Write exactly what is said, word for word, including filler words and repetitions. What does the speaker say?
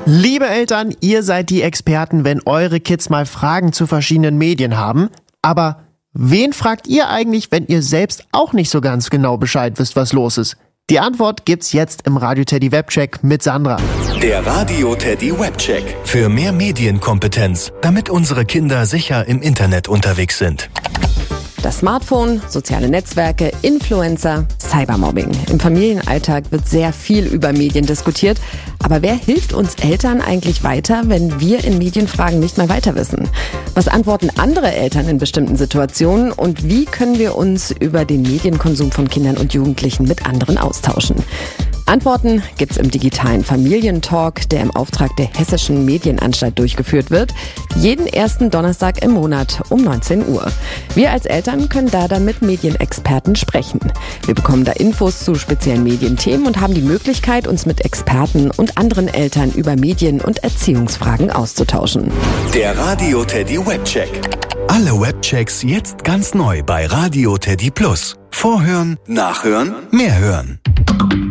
Liebe Eltern, ihr seid die Experten, wenn eure Kids mal Fragen zu verschiedenen Medien haben. Aber wen fragt ihr eigentlich, wenn ihr selbst auch nicht so ganz genau Bescheid wisst, was los ist? Die Antwort gibt's jetzt im Radio Teddy Webcheck mit Sandra. Der Radio Teddy Webcheck. Für mehr Medienkompetenz, damit unsere Kinder sicher im Internet unterwegs sind. Das Smartphone, soziale Netzwerke, Influencer, Cybermobbing. Im Familienalltag wird sehr viel über Medien diskutiert. Aber wer hilft uns Eltern eigentlich weiter, wenn wir in Medienfragen nicht mehr weiter wissen? Was antworten andere Eltern in bestimmten Situationen? Und wie können wir uns über den Medienkonsum von Kindern und Jugendlichen mit anderen austauschen? Antworten gibt's im digitalen Familientalk, der im Auftrag der Hessischen Medienanstalt durchgeführt wird. Jeden ersten Donnerstag im Monat um neunzehn Uhr. Wir als Eltern können da dann mit Medienexperten sprechen. Wir bekommen da Infos zu speziellen Medienthemen und haben die Möglichkeit, uns mit Experten und anderen Eltern über Medien- und Erziehungsfragen auszutauschen. Der Radio Teddy Webcheck. Alle Webchecks jetzt ganz neu bei Radio Teddy Plus. Vorhören, nachhören, mehr hören.